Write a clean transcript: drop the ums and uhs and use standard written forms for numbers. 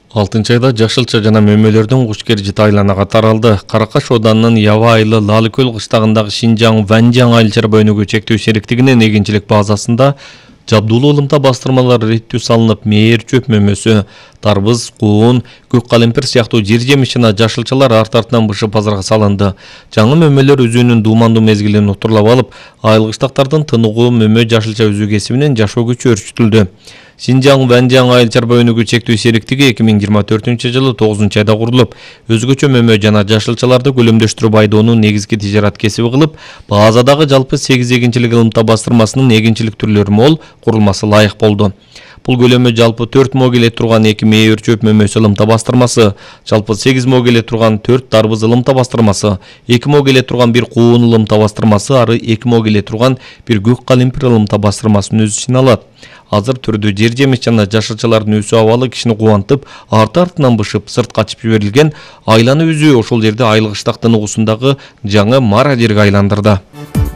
6 айда жашылча жана мөмөлөрдүн куш кержити айланага таралды. Каракаш ауданынын Ява айылы Лалыкөл кыштагындагы Шинжаң Ванжаң айыл чарба өнүгүү чектөө сериктигинин эгинчилик базасында жабдуулуу ылымта бастырмалар реттүү салынып, мээр чөп мөмөсү, тарбыз, куун, көк калемпир сыяктуу жер жемиш жана жашылчалар арт-артынан бышып базарга салынды. Жаңы мөмөлөр өзүүнүн дуумандуу мезгилин утурлап алып, айыл кыштактардын тыныгуу мөмө жашылча үзүү кесибинин жашоо күчү өрчүтүлдү. Шинжаң Ванжаң айыл чарба өнүгүү чектөө сериктиги 2024-жылы 9 айда курулуп, өзгөчө мөмө жана жашылчаларды көлөмдөштүрүп айдоонун негизги тижарат кесиби кылып, базадагы жалпы 8 эгинчилик ылымта бастырмасынын эгинчилик түрлөрү мол курулмасы лайык болду. Бул көлөмү жалпы 4 мо келе турган 2 мээр чөп мөмөсү ылымта бастырмасы, жалпы 8 мо келе турган 4 тарбыз ылымта бастырмасы, 2 мо келе турган 1 куун ылымта бастырмасы, ары 2 мо келе турган 1 көк калемпир ылымта бастырмасын өз ичине алат. Азыр түрдүү жер жемиш жана жашылчалардын өсүү абалы кишини кубантып, арты-артынан бышып, сырт качып жиберилген айланы үзүү ошол жерде айыл кыштак тыныгуусундагы жаңы мара жерге айландырды.